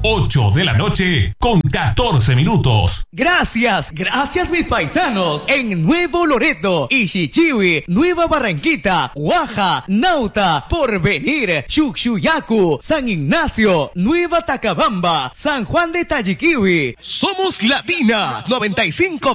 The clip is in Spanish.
8 de la noche con 14 minutos. Gracias mis paisanos en Nuevo Loreto, Ixichiwi, Nueva Barranquita, Guaja, Nauta, Porvenir, Chuchuyacu, San Ignacio, Nueva Tacabamba, San Juan de Tayiquiwi. Somos Latina 95.